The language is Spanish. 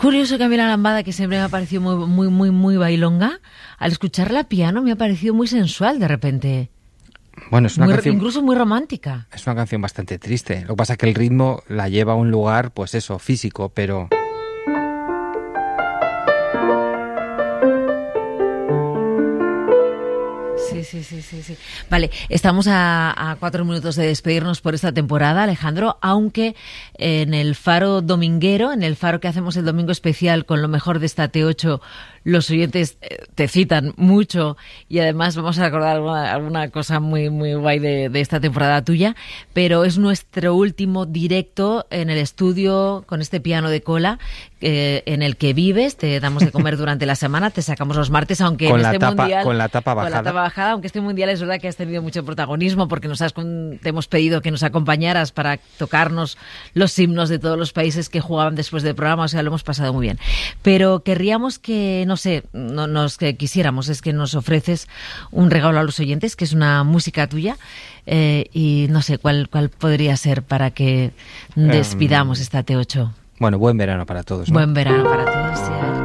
curioso que a mí la lambada, que siempre me ha parecido muy bailonga, al escucharla piano me ha parecido muy sensual de repente. Bueno, es una canción... Incluso muy romántica. Es una canción bastante triste. Lo que pasa es que el ritmo la lleva a un lugar, pues eso, físico, pero... Sí. Vale, estamos a 4 minutos de despedirnos por esta temporada, Alejandro, aunque en el Faro dominguero, en el Faro que hacemos el domingo especial con lo mejor de esta T8, los oyentes te citan mucho y además vamos a recordar alguna cosa muy guay de esta temporada tuya, pero es nuestro último directo en el estudio con este piano de cola en el que vives, te damos de comer durante la semana, te sacamos los martes, aunque con en la este tapa, mundial... Con la tapa bajada, aunque este mundial es verdad que has tenido mucho protagonismo porque te hemos pedido que nos acompañaras para tocarnos los himnos de todos los países que jugaban después del programa, o sea, lo hemos pasado muy bien. Pero querríamos que, que quisiéramos, es que nos ofreces un regalo a los oyentes, que es una música tuya, y no sé cuál podría ser para que despidamos esta T8. Bueno, buen verano para todos, ¿no? Buen verano para todos, sí.